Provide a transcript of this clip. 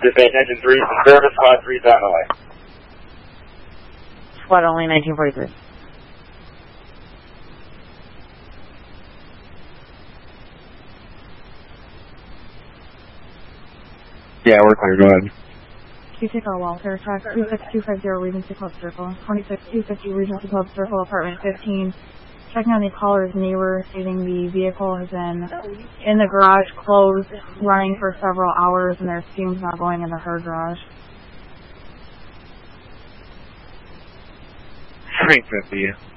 Just pay attention 3, service squad 3's on the way. Squad only 1943. Yeah, we're clear. Go ahead. Q-Tickle Walter, track 26250 Regency Club Circle, 26250 Regency Club Circle, apartment 15. Checking on the caller's neighbor, stating the vehicle has been in the garage closed, running for several hours, and there's fumes not going into her garage. Frank 50.